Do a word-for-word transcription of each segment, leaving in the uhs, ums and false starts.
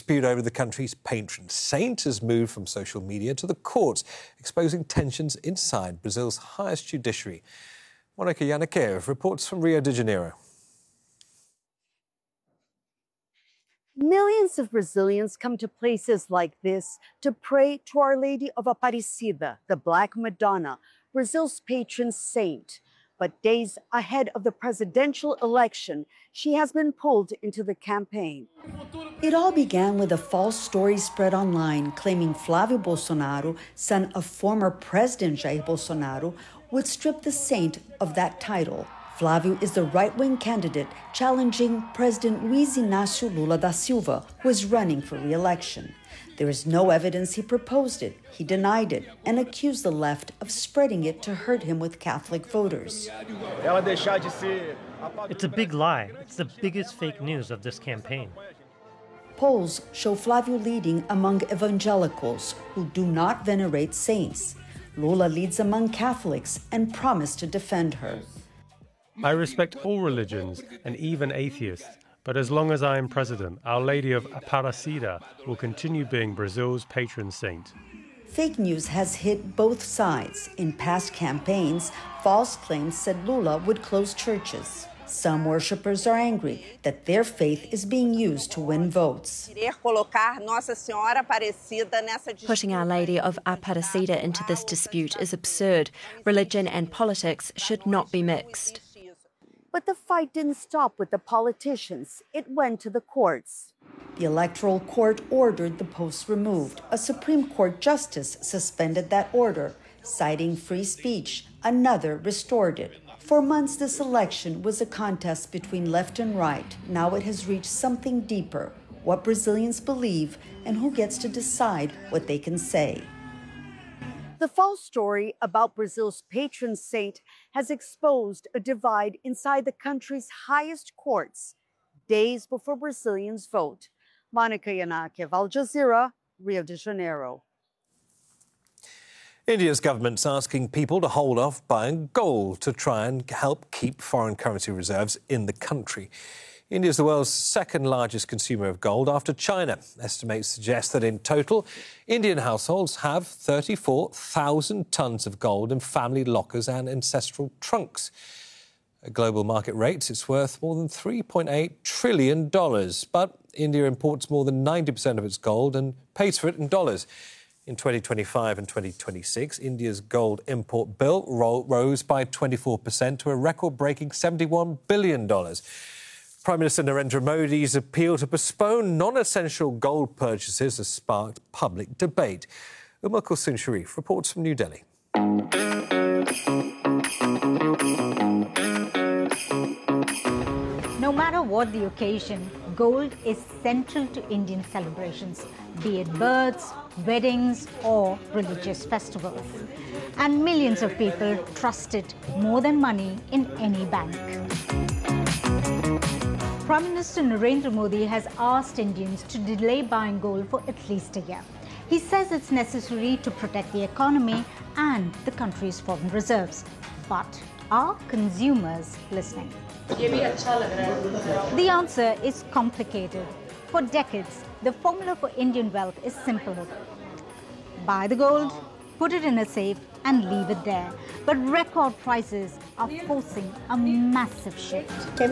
dispute over the country's patron saint has moved from social media to the courts, exposing tensions inside Brazil's highest judiciary. Monica Yanikev reports from Rio de Janeiro. Millions of Brazilians come to places like this to pray to Our Lady of Aparecida, the Black Madonna, Brazil's patron saint. But days ahead of the presidential election, she has been pulled into the campaign. It all began with a false story spread online claiming Flávio Bolsonaro, son of former President Jair Bolsonaro, would strip the saint of that title. Flávio is the right-wing candidate challenging President Luiz Inácio Lula da Silva, who is running for re-election. There is no evidence he proposed it. He denied it and accused the left of spreading it to hurt him with Catholic voters. It's a big lie. It's the biggest fake news of this campaign. Polls show Flávio leading among evangelicals who do not venerate saints. Lula leads among Catholics and promised to defend her. I respect all religions and even atheists, but as long as I am president, Our Lady of Aparecida will continue being Brazil's patron saint. Fake news has hit both sides. In past campaigns, false claims said Lula would close churches. Some worshippers are angry that their faith is being used to win votes. Putting Our Lady of Aparecida into this dispute is absurd. Religion and politics should not be mixed. But the fight didn't stop with the politicians. It went to the courts. The Electoral Court ordered the posts removed. A Supreme Court justice suspended that order, citing free speech. Another restored it. For months, this election was a contest between left and right. Now it has reached something deeper, what Brazilians believe and who gets to decide what they can say. The false story about Brazil's patron saint has exposed a divide inside the country's highest courts, days before Brazilians vote. Monica Yanikev, Al Jazeera, Rio de Janeiro. India's government's asking people to hold off buying gold to try and help keep foreign currency reserves in the country. India is the world's second largest consumer of gold after China. Estimates suggest that in total, Indian households have thirty-four thousand tonnes of gold in family lockers and ancestral trunks. At global market rates, it's worth more than three point eight trillion dollars. But India imports more than ninety percent of its gold and pays for it in dollars. In twenty twenty-five and twenty twenty-six, India's gold import bill ro- rose by twenty-four percent to a record-breaking seventy-one billion dollars. Prime Minister Narendra Modi's appeal to postpone non-essential gold purchases has sparked public debate. Umar Kulsoon Sharif reports from New Delhi. No matter what the occasion, gold is central to Indian celebrations, be it births, weddings or religious festivals. And millions of people trust it more than money in any bank. Prime Minister Narendra Modi has asked Indians to delay buying gold for at least a year. He says it's necessary to protect the economy and the country's foreign reserves. But are consumers listening? The answer is complicated. For decades, the formula for Indian wealth is simple. Buy the gold, put it in a safe and leave it there. But record prices are forcing a massive shift.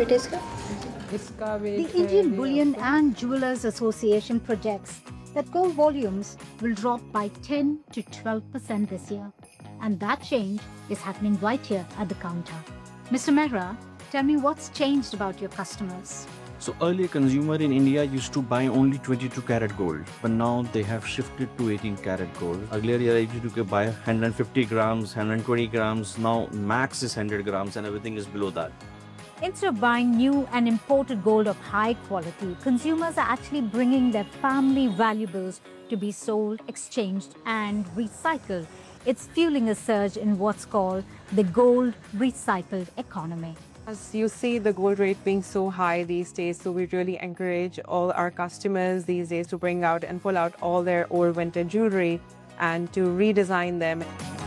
The Indian Bullion and Jewelers Association projects that gold volumes will drop by ten to twelve percent this year. And that change is happening right here at the counter. Mister Mehra, tell me what's changed about your customers. So earlier consumer in India used to buy only twenty-two karat gold, but now they have shifted to eighteen karat gold. Earlier you used to buy one hundred fifty grams, one hundred twenty grams, now max is one hundred grams and everything is below that. Instead of buying new and imported gold of high quality, consumers are actually bringing their family valuables to be sold, exchanged and recycled. It's fueling a surge in what's called the gold recycled economy. As you see the gold rate being so high these days, so we really encourage all our customers these days to bring out and pull out all their old vintage jewelry and to redesign them.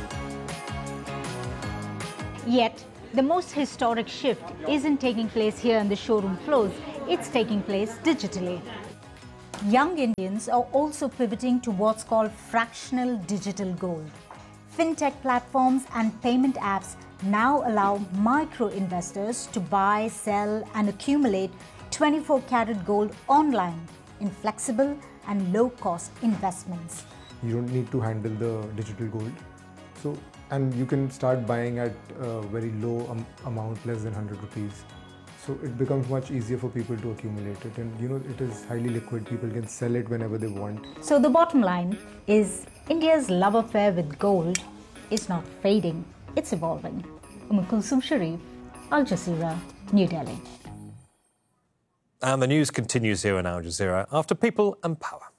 Yet, the most historic shift isn't taking place here on the showroom floors, it's taking place digitally. young Indians are also pivoting to what's called fractional digital gold. Fintech platforms and payment apps now allow micro investors to buy, sell, and accumulate twenty-four karat gold online in flexible and low-cost investments. You don't need to handle the digital gold. So, and you can start buying at a very low um, amount, less than one hundred rupees. So it becomes much easier for people to accumulate it, and you know, it is highly liquid. People can sell it whenever they want. So the bottom line is India's love affair with gold is not fading, it's evolving. Umm Kulsum Sharif, Al Jazeera, New Delhi. And the news continues here on Al Jazeera after People and Power.